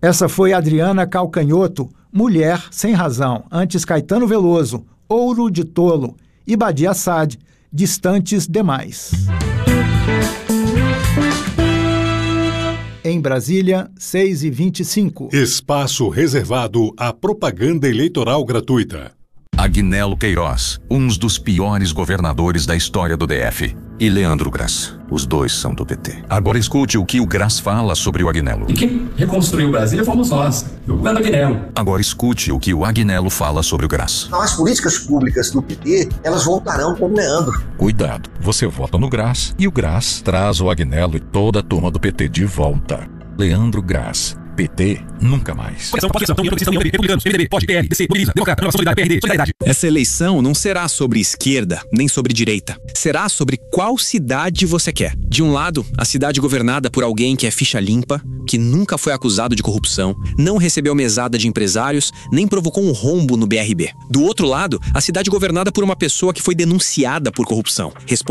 Essa foi Adriana Calcanhoto, Mulher Sem Razão, antes Caetano Veloso, Ouro de Tolo, e Badi Assad, Distantes Demais. Em Brasília, 6h25. Espaço reservado à propaganda eleitoral gratuita. Agnello Queiroz, um dos piores governadores da história do DF. E Leandro Grass, os dois são do PT. Agora escute o que o Grass fala sobre o Agnello. E quem reconstruiu Brasília fomos nós, do governo Agnello. Agora escute o que o Agnello fala sobre o Grass. As políticas públicas do PT, elas voltarão com o Leandro. Cuidado, você vota no Grass e o Grass traz o Agnello e toda a turma do PT de volta. Leandro Grass. PT nunca mais. Essa eleição não será sobre esquerda nem sobre direita. Será sobre qual cidade você quer. De um lado, a cidade governada por alguém que é ficha limpa, que nunca foi acusado de corrupção, não recebeu mesada de empresários, nem provocou um rombo no BRB. Do outro lado, a cidade governada por uma pessoa que foi denunciada por corrupção,